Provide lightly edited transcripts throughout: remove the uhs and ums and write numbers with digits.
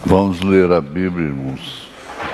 Vamos ler a Bíblia, irmãos.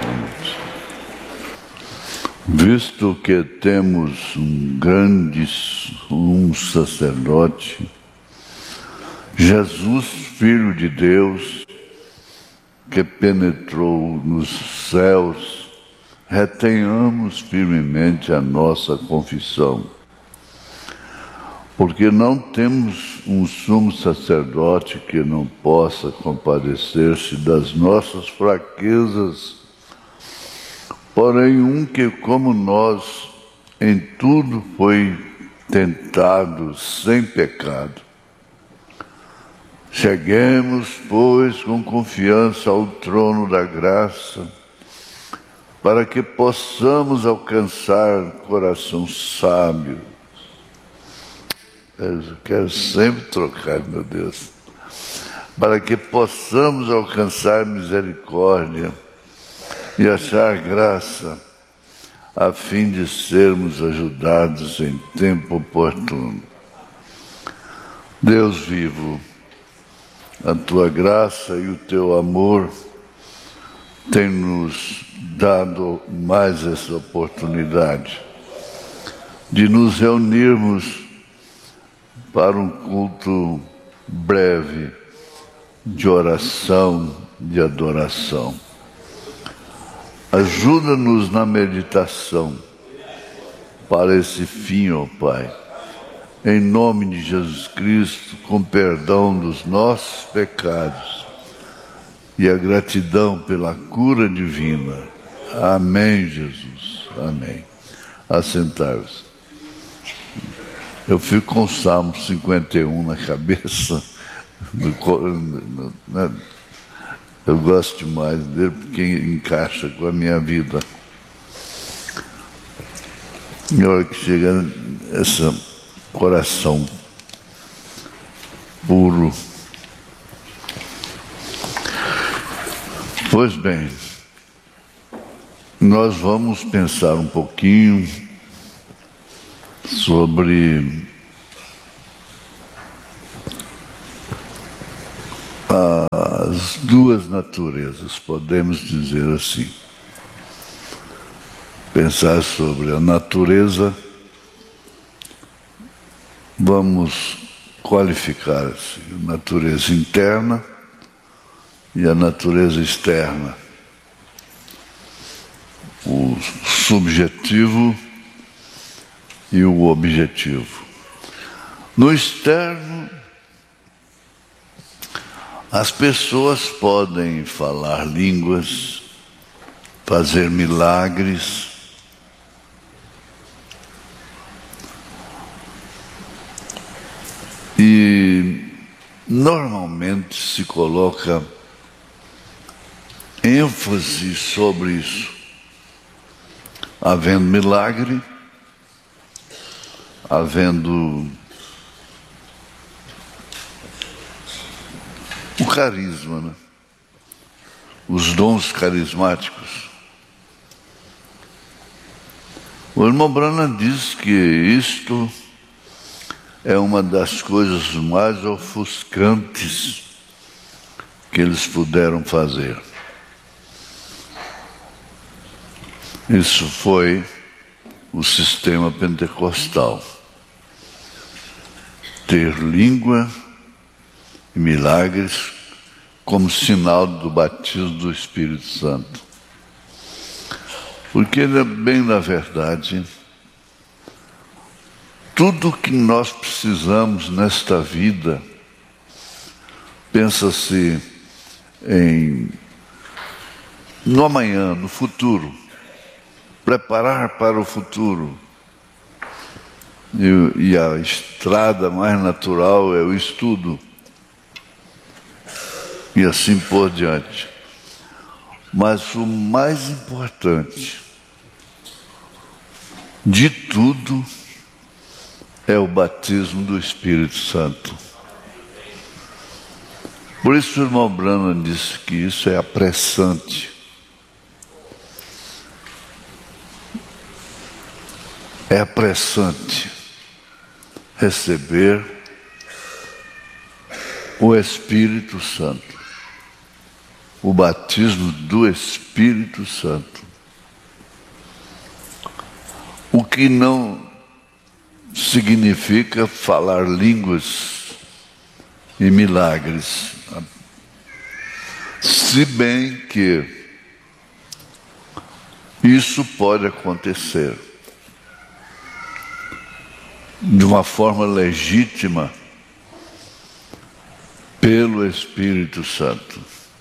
Visto que temos um grande sumo sacerdote, Jesus, Filho de Deus, que penetrou nos céus, retenhamos firmemente a nossa confissão. Porque não temos um sumo sacerdote que não possa compadecer-se das nossas fraquezas, porém um que, como nós, em tudo foi tentado sem pecado. Cheguemos, pois, com confiança ao trono da graça, para que possamos alcançar coração sábio. Eu quero sempre trocar, meu Deus. Para que possamos alcançar misericórdia e achar graça, a fim de sermos ajudados em tempo oportuno. Deus vivo, a tua graça e o teu amor têm nos dado mais essa oportunidade de nos reunirmos para um culto breve de oração, de adoração. Ajuda-nos na meditação para esse fim, ó Pai. Em nome de Jesus Cristo, com perdão dos nossos pecados e a gratidão pela cura divina. Amém, Jesus. Amém. Assentar-vos. Eu fico com o Salmo 51 na cabeça. Eu gosto demais dele porque encaixa com a minha vida. E a hora que chega esse coração puro. Pois bem, nós vamos pensar um pouquinho sobre as duas naturezas, podemos dizer assim. Pensar sobre a natureza, vamos qualificar assim, a natureza interna e a natureza externa. O subjetivo e o objetivo. No externo, as pessoas podem falar línguas, fazer milagres, e normalmente se coloca ênfase sobre isso. Havendo milagre, havendo o carisma, né? Os dons carismáticos. O irmão Branham diz que isto é uma das coisas mais ofuscantes que eles puderam fazer. Isso foi o sistema pentecostal. Ter língua e milagres como sinal do batismo do Espírito Santo. Porque, bem na verdade, tudo que nós precisamos nesta vida, pensa-se no amanhã, no futuro, preparar para o futuro. E a estrada mais natural é o estudo. E assim por diante. Mas o mais importante de tudo é o batismo do Espírito Santo. Por isso o irmão Branham disse que isso é apressante. É apressante receber o Espírito Santo. o batismo do Espírito Santo. O que não significa falar línguas e milagres. Se bem que isso pode acontecer de uma forma legítima pelo Espírito Santo.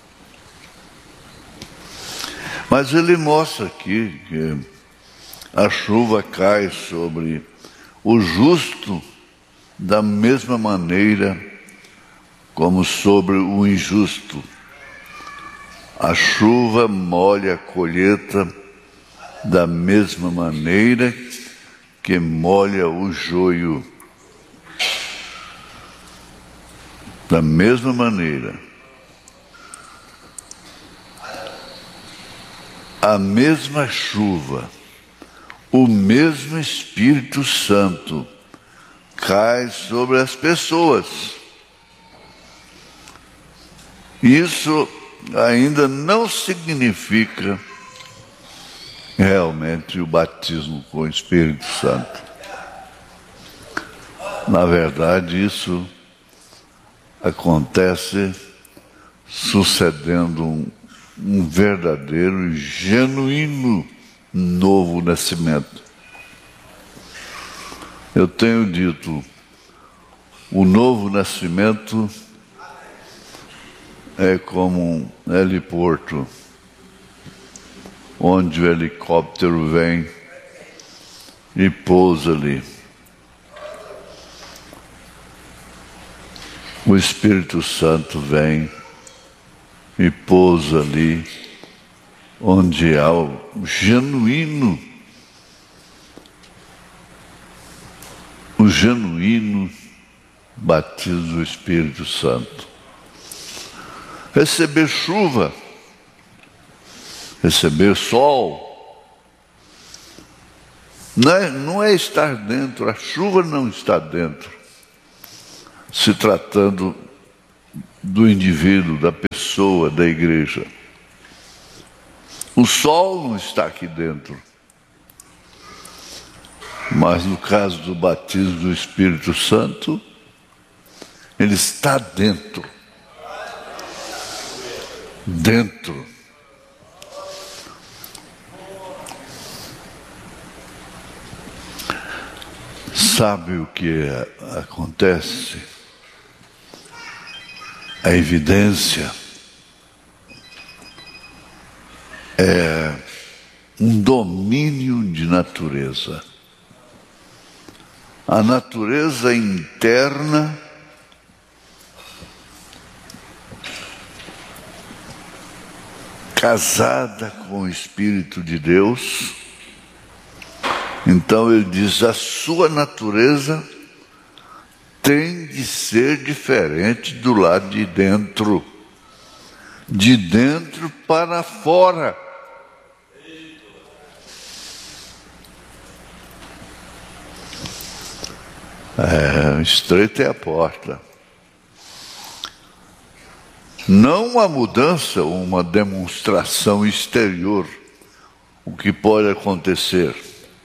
Mas ele mostra aqui que a chuva cai sobre o justo da mesma maneira como sobre o injusto. A chuva molha a colheita da mesma maneira que molha o joio. Da mesma maneira. A mesma chuva, o mesmo Espírito Santo cai sobre as pessoas. Isso ainda não significa realmente o batismo com o Espírito Santo. Na verdade, isso acontece sucedendo um verdadeiro e genuíno novo nascimento. Eu tenho dito, o novo nascimento é como um heliporto, onde o helicóptero vem e pousa ali. O Espírito Santo vem e pousa ali, onde há o genuíno batismo do Espírito Santo. Receber chuva, receber sol, não é estar dentro, a chuva não está dentro, se tratando do indivíduo, da pessoa, da igreja. O sol não está aqui dentro. Mas no caso do batismo do Espírito Santo, ele está dentro. Dentro. Sabe o que acontece? A evidência é um domínio de natureza. A natureza interna casada com o Espírito de Deus. Então ele diz, a sua natureza tem de ser diferente do lado de dentro para fora. Estreita é a porta. Não uma mudança, uma demonstração exterior, o que pode acontecer.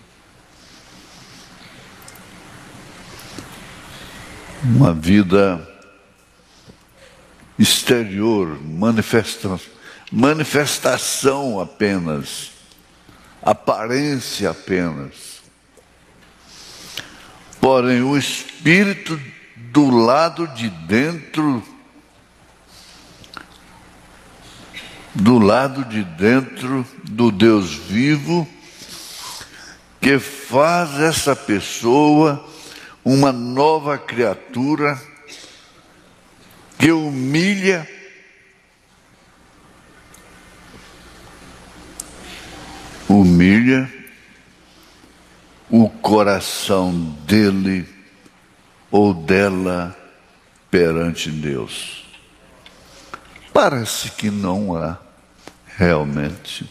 Uma vida exterior, manifestação apenas, aparência apenas. Porém, o Espírito do lado de dentro, do Deus vivo, que faz essa pessoa uma nova criatura, que humilha o coração dele ou dela perante Deus. Parece que não há realmente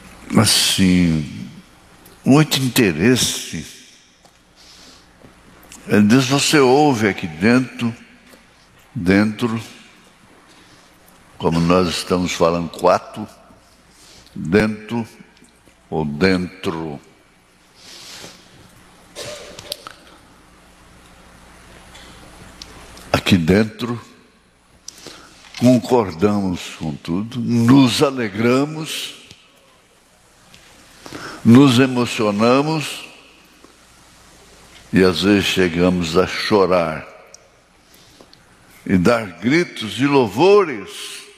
muito interesse Ele diz, você ouve aqui dentro, como nós estamos falando, quatro, dentro ou dentro. Aqui dentro, concordamos com tudo, nos alegramos, nos emocionamos e às vezes chegamos a chorar e dar gritos de louvores.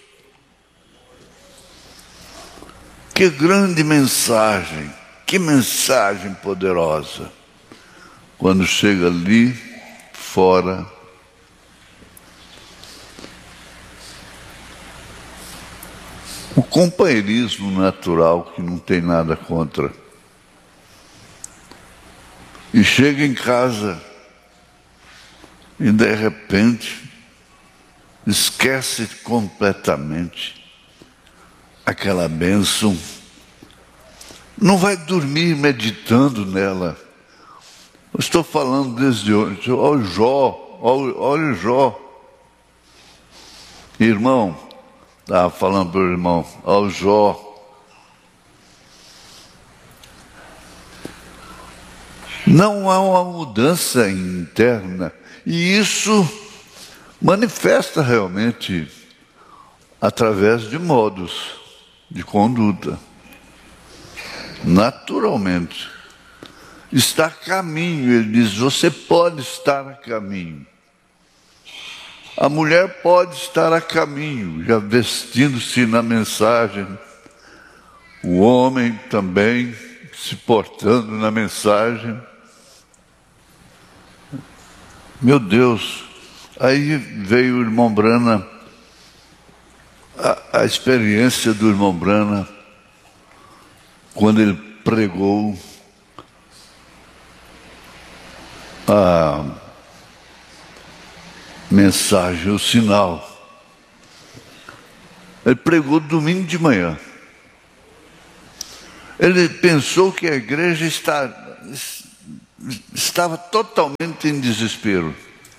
Que grande mensagem, que mensagem poderosa. Quando chega ali fora, o companheirismo natural, que não tem nada contra. E chega em casa e de repente esquece completamente aquela bênção. Não vai dormir meditando nela. Eu estou falando desde hoje. Olha o Jó, olha o Jó. Irmão, estava falando para o irmão, olha o Jó. Não há uma mudança interna. E isso manifesta realmente através de modos de conduta. Naturalmente. Está a caminho, ele diz, você pode estar a caminho. A mulher pode estar a caminho, já vestindo-se na mensagem. O homem também se portando na mensagem. Meu Deus, aí veio o irmão Brana, a experiência do irmão Brana, quando ele pregou a mensagem, o sinal. Ele pregou domingo de manhã. Ele pensou que a igreja estava totalmente em desespero.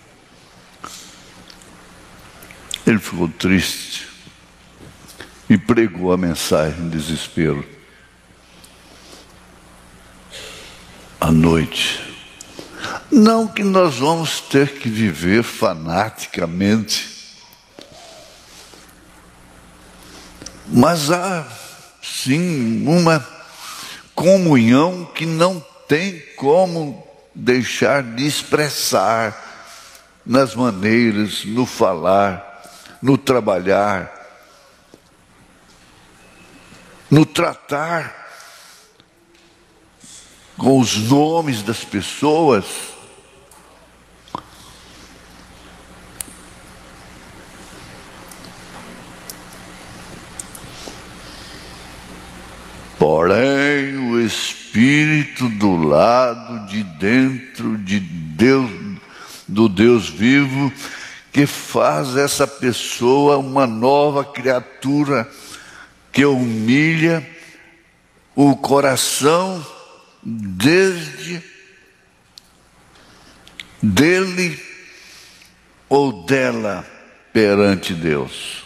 Ele ficou triste e pregou a mensagem em desespero. À noite. Não que nós vamos ter que viver fanaticamente, mas há sim uma comunhão que não tem como deixar de expressar nas maneiras, no falar, no trabalhar, no tratar com os nomes das pessoas. Porém, o Espírito do lado de dentro de Deus, do Deus vivo, que faz essa pessoa uma nova criatura, que humilha o coração desde dele ou dela perante Deus.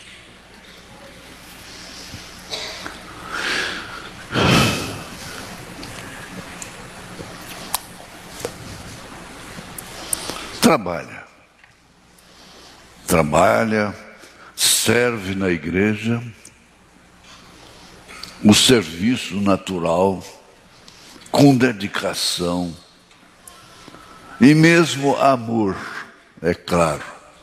Trabalha, serve na igreja, o serviço natural, com dedicação e mesmo amor, é claro.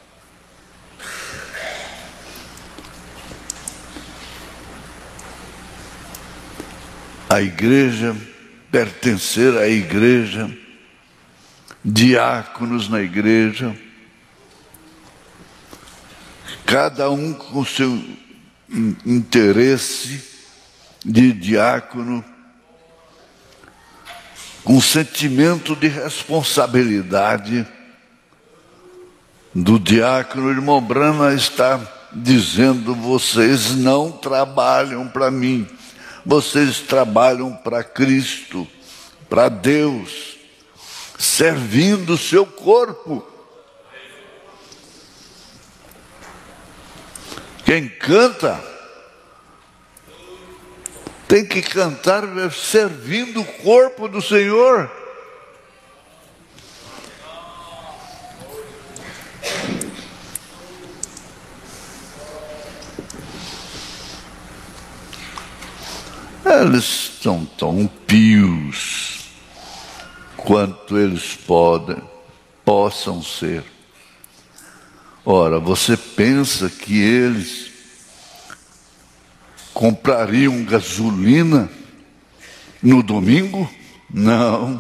A igreja, pertencer à igreja, diáconos na igreja, cada um com seu interesse de diácono, com sentimento de responsabilidade do diácono. O irmão Brana está dizendo, vocês não trabalham para mim, vocês trabalham para Cristo, para Deus. servindo o seu corpo. Quem canta tem que cantar servindo o corpo do Senhor. Eles são tão pios quanto eles possam ser. Ora, você pensa que eles comprariam gasolina no domingo? Não.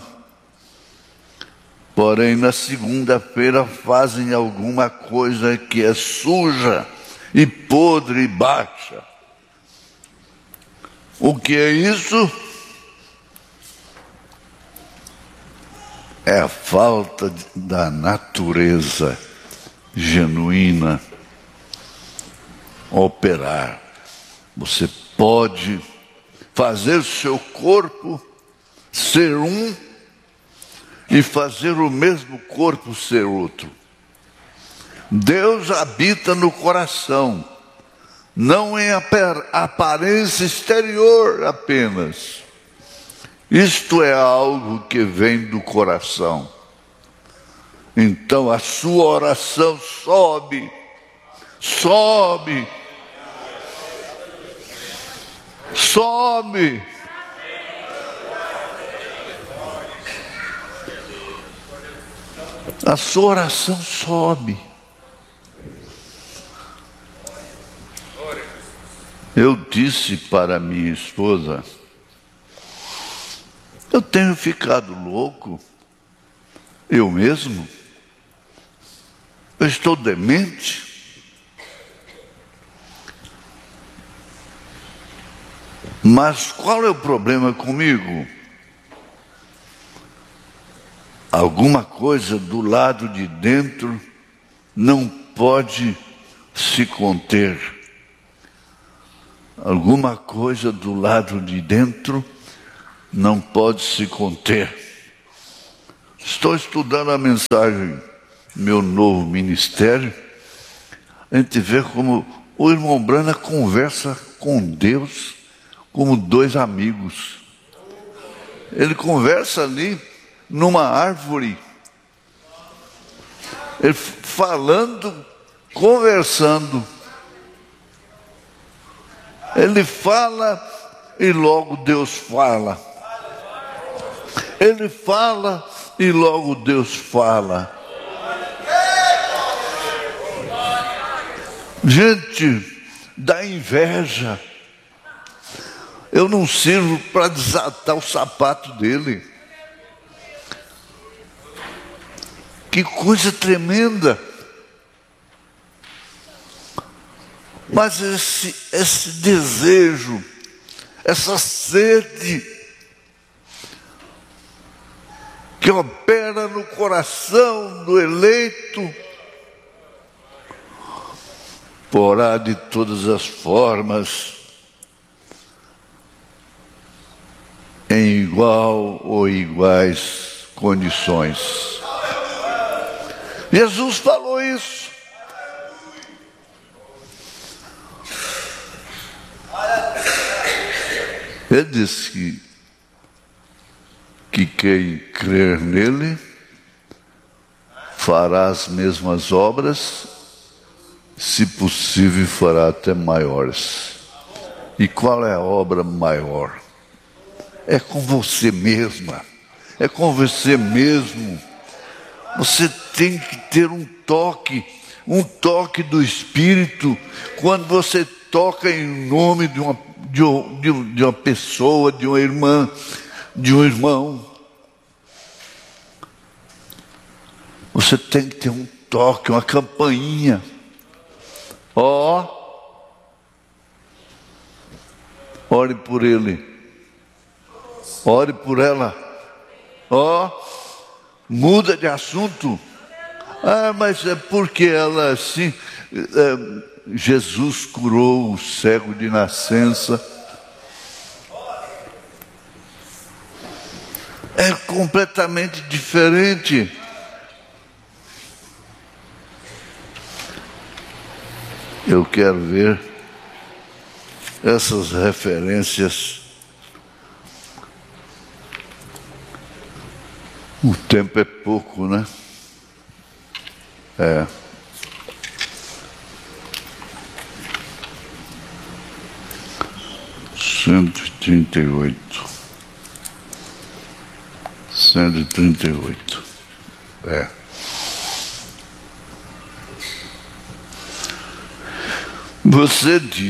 Porém, na segunda-feira fazem alguma coisa que é suja e podre e baixa. O que é isso? É a falta da natureza genuína operar. Você pode fazer seu corpo ser um e fazer o mesmo corpo ser outro. Deus habita no coração, não em aparência exterior apenas. Isto é algo que vem do coração. Então a sua oração sobe. A sua oração sobe. Eu disse para minha esposa, eu tenho ficado louco, eu mesmo? Eu estou demente? Mas qual é o problema comigo? Alguma coisa do lado de dentro não pode se conter. Alguma coisa do lado de dentro não pode se conter. Estou estudando a mensagem, meu novo ministério. A gente vê como o irmão Brana conversa com Deus como dois amigos. Ele conversa ali numa árvore. Ele falando, conversando. Ele fala e logo Deus fala. Ele fala e logo Deus fala. Gente, dá inveja. Eu não sirvo para desatar o sapato dele. Que coisa tremenda. Mas esse desejo, essa sede que opera no coração do eleito, porá de todas as formas, em igual ou iguais condições. Jesus falou isso. Ele disse que quem crer nele fará as mesmas obras, se possível fará até maiores. E qual é a obra maior? É com você mesma, é com você mesmo. Você tem que ter um toque do Espírito, quando você toca em nome de uma pessoa, de uma irmã, de um irmão. Você tem que ter um toque, uma campainha. Ore por ele. Ore por ela. Muda de assunto. Mas é porque ela assim... Jesus curou o cego de nascença. É completamente diferente. Eu quero ver essas referências. O tempo é pouco, né? É. Cento e trinta e oito. 138. É. Você diz.